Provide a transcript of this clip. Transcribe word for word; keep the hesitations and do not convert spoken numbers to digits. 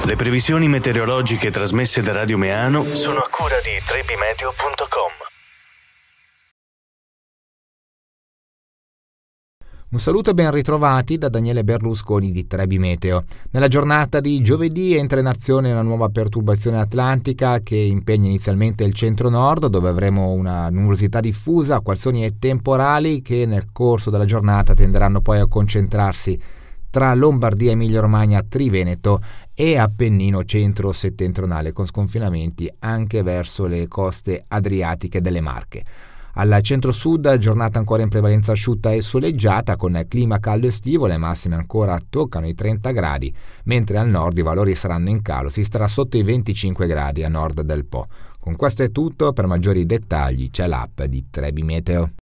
Le previsioni meteorologiche trasmesse da Radio Meano sono a cura di trebimeteo punto com. Un saluto e ben ritrovati da Daniele Berlusconi di Trebi Meteo. Nella giornata di giovedì entra in azione una nuova perturbazione atlantica che impegna inizialmente il centro-nord, dove avremo una nuvolosità diffusa, acquazzoni e temporali che nel corso della giornata tenderanno poi a concentrarsi tra Lombardia, Emilia-Romagna, Triveneto e Appennino centro-settentrionale, con sconfinamenti anche verso le coste adriatiche delle Marche. Al centro-sud giornata ancora in prevalenza asciutta e soleggiata con clima caldo estivo, le massime ancora toccano i trenta gradi, mentre al nord i valori saranno in calo, si starà sotto i venticinque gradi a nord del Po. Con questo è tutto, per maggiori dettagli c'è l'app di Trebi Meteo.